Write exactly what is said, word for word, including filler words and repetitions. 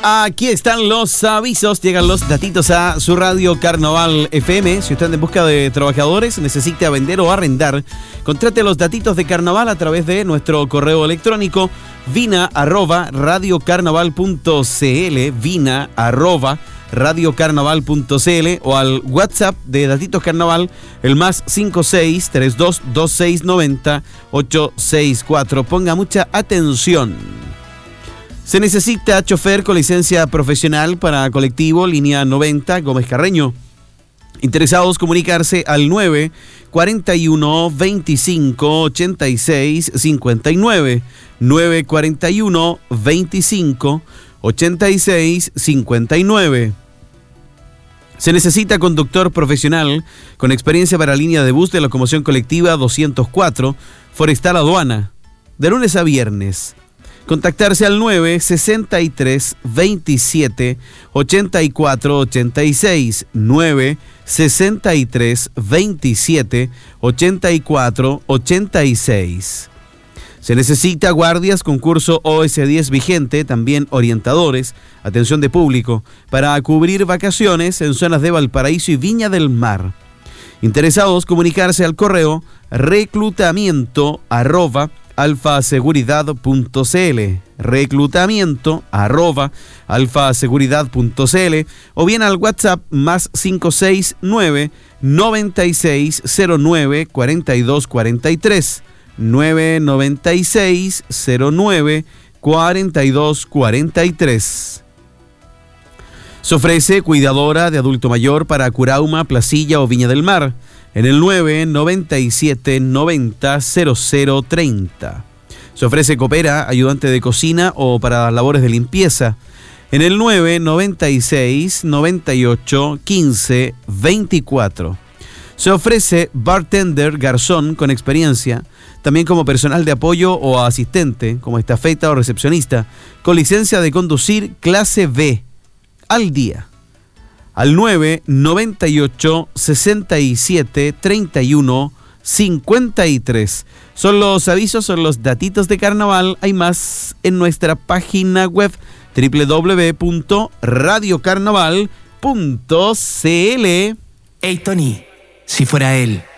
Aquí están los avisos, llegan los datitos a su radio Carnaval F M. Si usted en busca de trabajadores, necesita vender o arrendar, contrate los datitos de Carnaval a través de nuestro correo electrónico vina arroba radiocarnaval punto cl, vina arroba radiocarnaval punto cl, o al WhatsApp de Datitos Carnaval, el más cinco seis tres dos dos seis nueve cero ocho seis cuatro. Ponga mucha atención. Se necesita chofer con licencia profesional para colectivo línea noventa Gómez Carreño. Interesados, comunicarse al nueve cuarenta y uno veinticinco ochenta y seis cincuenta y nueve, nueve cuarenta y uno veinticinco ochenta y seis cincuenta y nueve. Se necesita conductor profesional con experiencia para línea de bus de locomoción colectiva doscientos cuatro, Forestal Aduana, de lunes a viernes. Contactarse al nueve sesenta y tres veintisiete ochenta y cuatro ochenta y seis, nueve sesenta y tres veintisiete ochenta y cuatro ochenta y seis. Se necesita guardias con curso O S diez vigente, también orientadores, atención de público, para cubrir vacaciones en zonas de Valparaíso y Viña del Mar. Interesados, comunicarse al correo reclutamiento arroba alfaseguridad punto cl, reclutamiento arroba alfaseguridad punto cl, o bien al WhatsApp más cinco seis nueve noventa y seis cero nueve cuarenta y dos cuarenta y tres, nueve noventa y seis cero nueve cuarenta y dos cuarenta y tres. Se ofrece cuidadora de adulto mayor para Curauma, Placilla o Viña del Mar en el nueve noventa y siete noventa cero cero treinta. Se ofrece copera, ayudante de cocina o para labores de limpieza en el nueve noventa y seis noventa y ocho quince veinticuatro. Se ofrece bartender, garzón con experiencia, también como personal de apoyo o asistente, como estafeta o recepcionista, con licencia de conducir clase B, al día. Al nueve noventa y ocho sesenta y siete treinta y uno cincuenta y tres. Son los avisos, son los datitos de Carnaval. Hay más en nuestra página web doble u doble u doble u punto radiocarnaval punto cl. Hey Tony, si fuera él,